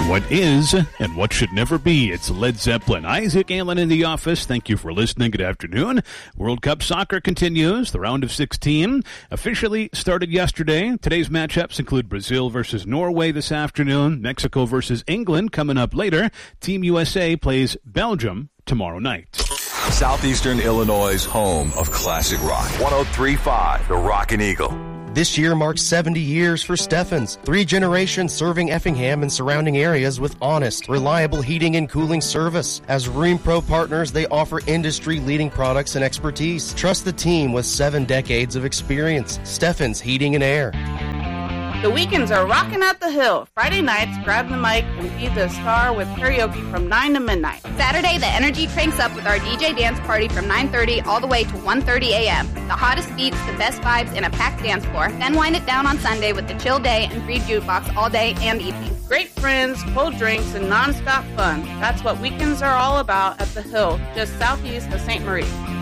What is and what should never be. It's Led Zeppelin. Isaac Allen in the office. Thank you for listening. Good afternoon. World Cup soccer continues. The round of 16 officially started yesterday. Today's matchups include Brazil versus Norway this afternoon, Mexico versus England coming up later. Team USA plays Belgium tomorrow night. Southeastern Illinois' home of classic rock. 103.5, The Rockin' Eagle. This year marks 70 years for Steffens. 3 generations serving Effingham and surrounding areas with honest, reliable heating and cooling service. As Rheem Pro partners, they offer industry-leading products and expertise. Trust the team with 7 decades of experience. Steffens Heating and Air. The weekends are rocking at the Hill. Friday nights, grab the mic and be the star with karaoke from 9 to midnight. Saturday, the energy cranks up with our DJ dance party from 9:30 all the way to 1:30 a.m. The hottest beats, the best vibes, and a packed dance floor. Then wind it down on Sunday with the chill day and free jukebox all day and evening. Great friends, cold drinks, and non-stop fun. That's what weekends are all about at the Hill, just southeast of St. Marie.